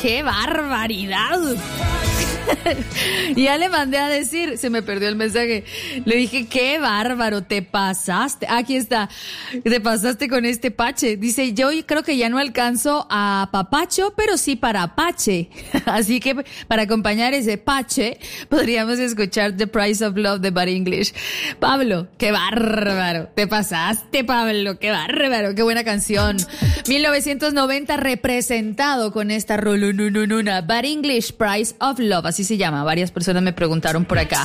¡Qué barbaridad! Ya le mandé a decir, se me perdió el mensaje. Le dije, qué bárbaro, te pasaste. Aquí está, te pasaste con este pache. Dice, yo creo que ya no alcanzo a papacho, pero sí para apache. Así que para acompañar ese pache, podríamos escuchar The Price of Love de Bad English. Pablo, qué bárbaro, te pasaste, Pablo, qué bárbaro, qué buena canción. 1990 representado con esta rolunununa, Bad English, Price of Love. Así se llama. Varias personas me preguntaron por acá.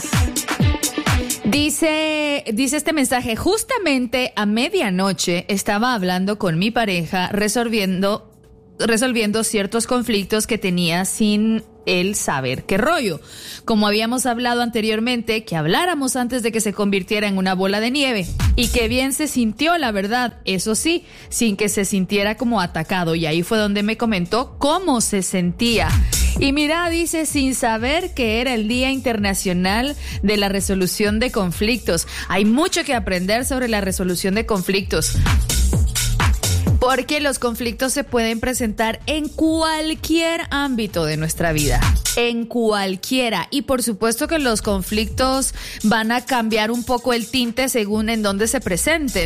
Dice este mensaje, justamente a medianoche estaba hablando con mi pareja resolviendo ciertos conflictos que tenía sin él saber qué rollo. Como habíamos hablado anteriormente, que habláramos antes de que se convirtiera en una bola de nieve. Y que bien se sintió, la verdad, eso sí, sin que se sintiera como atacado. Y ahí fue donde me comentó cómo se sentía. Y mira, dice, sin saber que era el Día Internacional de la Resolución de Conflictos. Hay mucho que aprender sobre la resolución de conflictos. Porque los conflictos se pueden presentar en cualquier ámbito de nuestra vida, en cualquiera. Y por supuesto que los conflictos van a cambiar un poco el tinte según en dónde se presenten.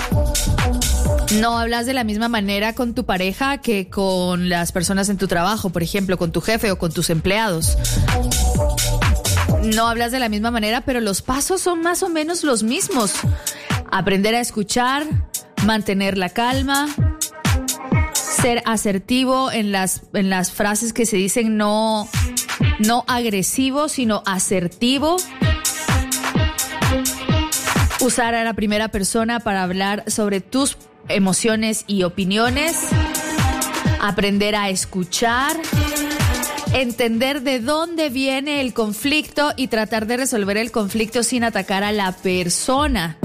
No hablas de la misma manera con tu pareja que con las personas en tu trabajo, por ejemplo, con tu jefe o con tus empleados. No hablas de la misma manera, pero los pasos son más o menos los mismos. Aprender a escuchar, mantener la calma, ser asertivo en las frases que se dicen, no agresivo, sino asertivo. Usar a la primera persona para hablar sobre tus emociones y opiniones. Aprender a escuchar. Entender de dónde viene el conflicto y tratar de resolver el conflicto sin atacar a la persona.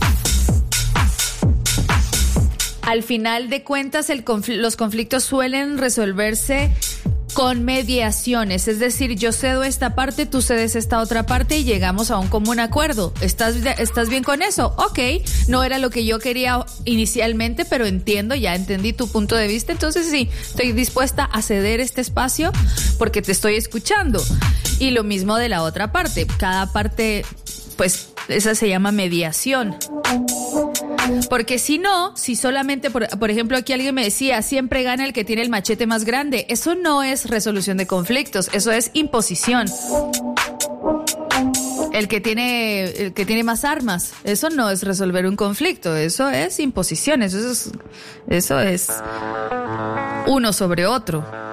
Al final de cuentas, los conflictos suelen resolverse con mediaciones, es decir, yo cedo esta parte, tú cedes esta otra parte y llegamos a un común acuerdo. ¿Estás bien con eso? Ok, no era lo que yo quería inicialmente, pero ya entendí tu punto de vista, entonces sí, estoy dispuesta a ceder este espacio porque te estoy escuchando. Y lo mismo de la otra parte, cada parte, pues esa se llama mediación. Porque si solamente, por ejemplo, aquí alguien me decía, siempre gana el que tiene el machete más grande. Eso no es resolución de conflictos, eso es imposición. El que tiene más armas, eso no es resolver un conflicto, eso es imposición, eso es uno sobre otro.